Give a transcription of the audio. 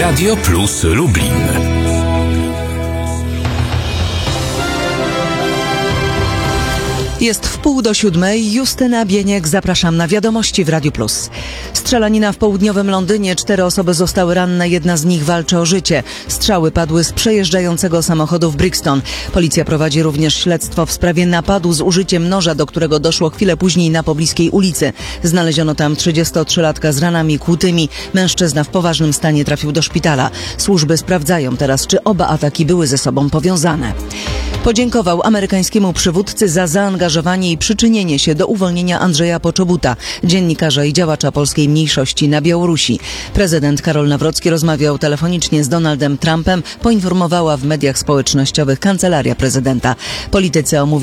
Radio Plus Lublin. Jest 6:45. Justyna Bieniek, zapraszam na wiadomości w Radiu Plus. Strzelanina w południowym Londynie. 4 osoby zostały ranne, jedna z nich walczy o życie. Strzały padły z przejeżdżającego samochodu w Brixton. Policja prowadzi również śledztwo w sprawie napadu z użyciem noża, do którego doszło chwilę później na pobliskiej ulicy. Znaleziono tam 33-latka z ranami kłutymi. Mężczyzna w poważnym stanie trafił do szpitala. Służby sprawdzają teraz, czy oba ataki były ze sobą powiązane. Podziękował amerykańskiemu przywódcy za zaangażowanie i przyczynienie się do uwolnienia Andrzeja Poczobuta, dziennikarza i działacza polskiej mniejszości na Białorusi. Prezydent Karol Nawrocki rozmawiał telefonicznie z Donaldem Trumpem, poinformowała w mediach społecznościowych Kancelaria Prezydenta. Politycy omówili